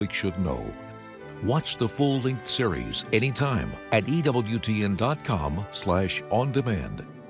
should know. Watch the full-length series anytime at EWTN.com/on-demand.